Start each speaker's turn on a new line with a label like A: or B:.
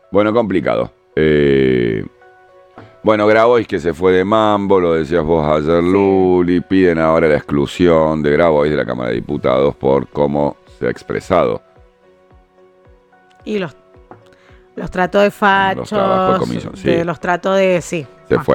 A: Bueno, complicado. Bueno, Grabois que se fue de mambo, lo decías vos ayer,
B: Sí.
A: Luli, piden ahora la exclusión de Grabois de la Cámara de Diputados por cómo se ha expresado
B: Y los tratos de
A: en los trabajos de
B: fachos,
A: comisión. Sí,
B: los tratos de, sí.